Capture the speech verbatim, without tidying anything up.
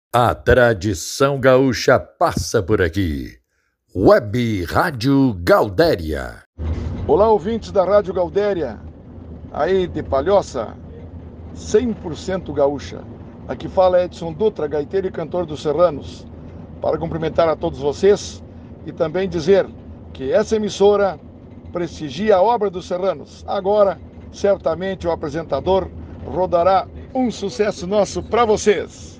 A tradição gaúcha passa por aqui. Web Rádio Gaudéria. Olá, ouvintes da Rádio Gaudéria, aí de Palhoça, cem por cento gaúcha. Aqui fala Edson Dutra, gaiteiro e cantor dos Serranos, para cumprimentar a todos vocês e também dizer que essa emissora prestigia a obra dos Serranos. Agora, certamente o apresentador rodará um sucesso nosso para vocês.